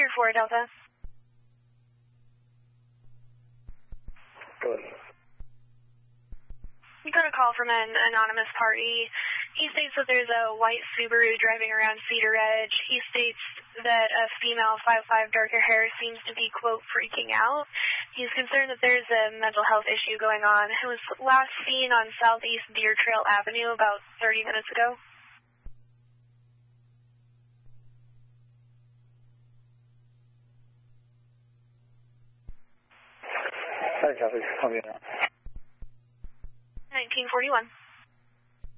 Center 4 Delta. Go ahead. We got a call from an anonymous party. He states that there's a white Subaru driving around Cedar Ridge. He states that a female 5'5" darker hair seems to be, quote, freaking out. He's concerned that there's a mental health issue going on. It was last seen on Southeast Deer Trail Avenue about 30 minutes ago. Sorry, copy. I'll be now. 1941.